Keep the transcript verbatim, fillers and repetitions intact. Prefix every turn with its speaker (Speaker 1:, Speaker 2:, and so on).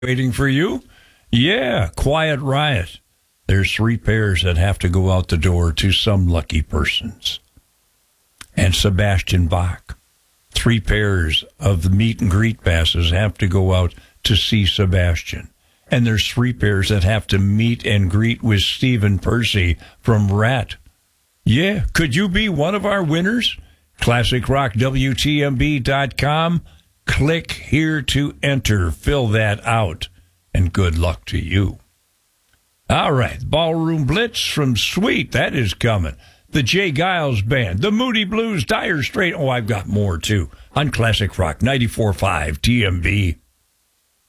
Speaker 1: Waiting for you? Yeah, Quiet Riot. There's three pairs that have to go out the door to some lucky persons. And Sebastian Bach. Three pairs of the meet and greet passes have to go out to see Sebastian. And there's three pairs that have to meet and greet with Stephen Percy from Rat. Yeah, could you be one of our winners? classic rock w t m b dot com. Click here to enter. Fill that out. And good luck to you. All right, Ballroom Blitz from Sweet. That is coming. The Jay Giles Band. The Moody Blues. Dire Straits. Oh, I've got more, too. On Classic Rock ninety-four point five T M B.